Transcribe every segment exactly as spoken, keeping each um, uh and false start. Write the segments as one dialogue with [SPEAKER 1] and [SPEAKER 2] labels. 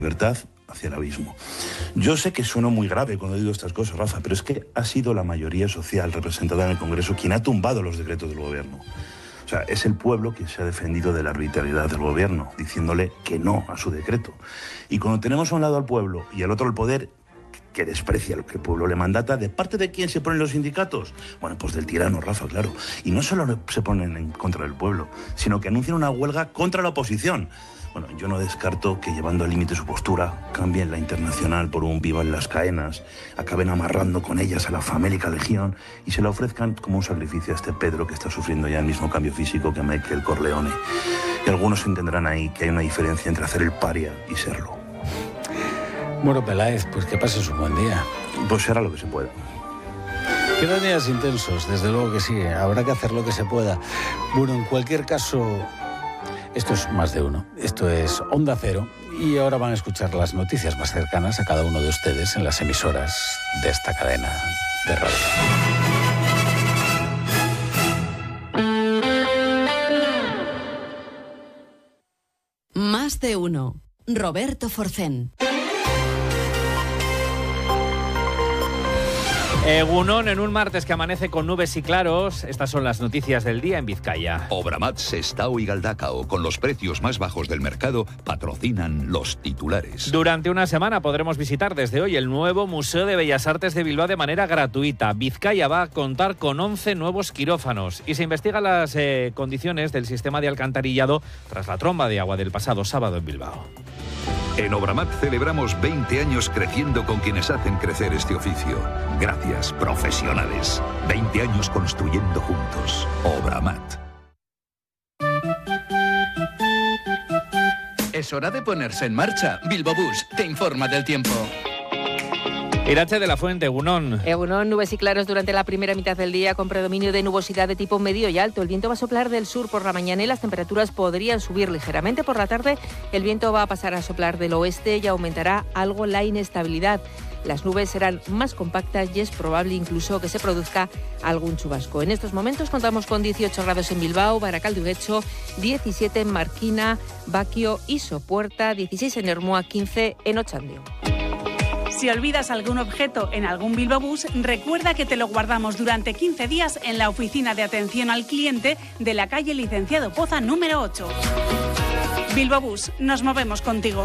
[SPEAKER 1] libertad hacia el abismo. Yo sé que sueno muy grave cuando digo estas cosas, Rafa, pero es que ha sido la mayoría social representada en el Congreso quien ha tumbado los decretos del gobierno. O sea, es el pueblo quien se ha defendido de la arbitrariedad del gobierno, diciéndole que no a su decreto. Y cuando tenemos a un lado al pueblo y al otro el poder, que desprecia lo que el pueblo le mandata, ¿de parte de quién se ponen los sindicatos? Bueno, pues del tirano, Rafa, claro. Y no solo se ponen en contra del pueblo, sino que anuncian una huelga contra la oposición. Bueno, yo no descarto que llevando al límite su postura, cambien la Internacional por un viva en las caenas, acaben amarrando con ellas a la famélica legión y se la ofrezcan como un sacrificio a este Pedro que está sufriendo ya el mismo cambio físico que Michael Corleone. Y algunos entenderán ahí que hay una diferencia entre hacer el paria y serlo.
[SPEAKER 2] Bueno, Peláez, pues que pases un buen día.
[SPEAKER 1] Pues será lo que se pueda.
[SPEAKER 2] Quedan días intensos, desde luego que sí, habrá que hacer lo que se pueda. Bueno, en cualquier caso, esto es más de uno, esto es Onda Cero y ahora van a escuchar las noticias más cercanas a cada uno de ustedes en las emisoras de esta cadena de radio.
[SPEAKER 3] Más de uno. Roberto Forcén.
[SPEAKER 4] Egunon, en un martes que amanece con nubes y claros, estas son las noticias del día en Vizcaya.
[SPEAKER 5] Obramat, Sestao y Galdacao, con los precios más bajos del mercado, patrocinan los titulares.
[SPEAKER 4] Durante una semana podremos visitar desde hoy el nuevo Museo de Bellas Artes de Bilbao de manera gratuita. Vizcaya va a contar con once nuevos quirófanos y se investigan las eh, condiciones del sistema de alcantarillado tras la tromba de agua del pasado sábado en Bilbao.
[SPEAKER 5] En Obramat celebramos veinte años creciendo con quienes hacen crecer este oficio. Gracias, profesionales. veinte años construyendo juntos. Obramat.
[SPEAKER 6] Es hora de ponerse en marcha. Bilbao Bus te informa del tiempo.
[SPEAKER 4] Irache de la Fuente, Egunon.
[SPEAKER 7] Egunon, nubes y claros durante la primera mitad del día con predominio de nubosidad de tipo medio y alto. El viento va a soplar del sur por la mañana y las temperaturas podrían subir ligeramente. Por la tarde el viento va a pasar a soplar del oeste y aumentará algo la inestabilidad. Las nubes serán más compactas y es probable incluso que se produzca algún chubasco. En estos momentos contamos con dieciocho grados en Bilbao, Barakaldo y Getxo, diecisiete en Marquina, Baquio y Sopuerta, dieciséis en Ermua, quince en Otxandio.
[SPEAKER 8] Si olvidas algún objeto en algún Bilbao Bus, recuerda que te lo guardamos durante quince días en la oficina de atención al cliente de la calle Licenciado Poza número ocho. Bilbao Bus, nos movemos contigo.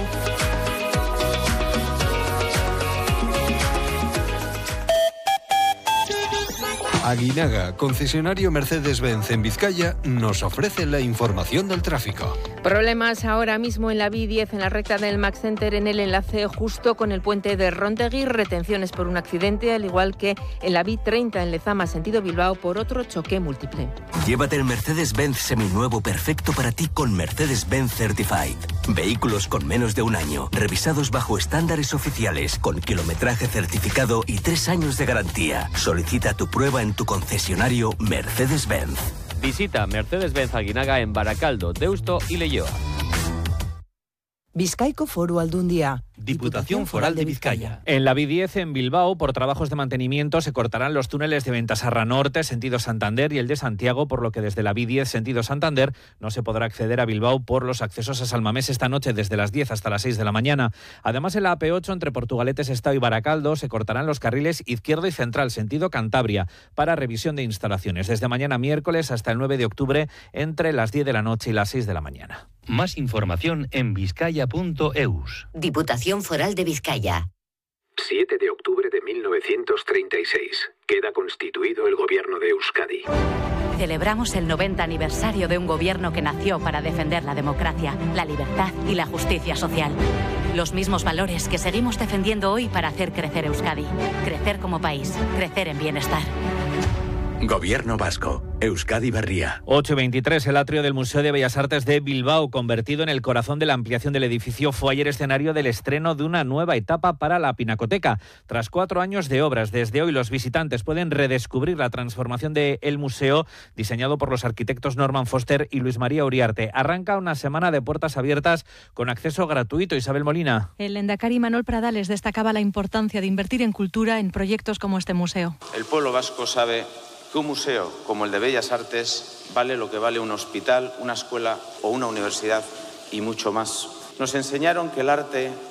[SPEAKER 9] Aguinaga, concesionario Mercedes-Benz en Vizcaya, nos ofrece la información del tráfico.
[SPEAKER 7] Problemas ahora mismo en la B diez, en la recta del Max Center, en el enlace justo con el puente de Rontegui. Retenciones por un accidente, al igual que en la B treinta en Lezama, sentido Bilbao, por otro choque múltiple.
[SPEAKER 10] Llévate el Mercedes-Benz seminuevo perfecto para ti con Mercedes-Benz Certified. Vehículos con menos de un año, revisados bajo estándares oficiales, con kilometraje certificado y tres años de garantía. Solicita tu prueba en tu concesionario Mercedes-Benz.
[SPEAKER 11] Visita Mercedes-Benz Aguinaga en Barakaldo, Deusto y Leioa.
[SPEAKER 12] Bizkaiko Foru Aldundia.
[SPEAKER 11] Diputación Foral de Vizcaya.
[SPEAKER 4] En la B diez en Bilbao, por trabajos de mantenimiento, se cortarán los túneles de Ventasarra Norte, sentido Santander, y el de Santiago, por lo que desde la B diez, sentido Santander, no se podrá acceder a Bilbao por los accesos a Salmamés esta noche desde las diez hasta las seis de la mañana. Además, en la A P ocho, entre Portugalete, Sestao y Baracaldo, se cortarán los carriles izquierdo y central, sentido Cantabria, para revisión de instalaciones, desde mañana miércoles hasta el nueve de octubre, entre las diez de la noche y las seis de la mañana.
[SPEAKER 11] Más información en vizcaya punto eus.
[SPEAKER 13] Diputación Foral de Vizcaya.
[SPEAKER 14] siete de octubre de mil novecientos treinta y seis. Queda constituido el gobierno de Euskadi.
[SPEAKER 15] Celebramos el noventa aniversario de un gobierno que nació para defender la democracia, la libertad y la justicia social. Los mismos valores que seguimos defendiendo hoy para hacer crecer Euskadi. Crecer como país, crecer en bienestar.
[SPEAKER 14] Gobierno vasco. Euskadi Berria.
[SPEAKER 4] ocho y veintitrés, el atrio del Museo de Bellas Artes de Bilbao, convertido en el corazón de la ampliación del edificio, fue ayer escenario del estreno de una nueva etapa para la Pinacoteca. Tras cuatro años de obras, desde hoy los visitantes pueden redescubrir la transformación del museo, diseñado por los arquitectos Norman Foster y Luis María Uriarte. Arranca una semana de puertas abiertas con acceso gratuito. Isabel Molina.
[SPEAKER 16] El lehendakari Manuel Pradales destacaba la importancia de invertir en cultura en proyectos como este museo.
[SPEAKER 17] El pueblo vasco sabe que un museo como el de Bellas Artes vale lo que vale un hospital, una escuela o una universidad y mucho más. Nos enseñaron que el arte